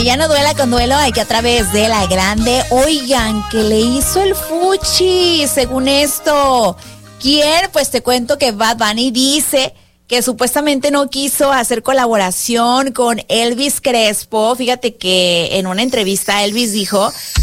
ya no duela con duelo, hay que a través de La Grande. Oigan, que le hizo el fuchi, según esto. ¿Quién? Pues te cuento que Bad Bunny dice que supuestamente no quiso hacer colaboración con Elvis Crespo. Fíjate que en una entrevista Elvis dijo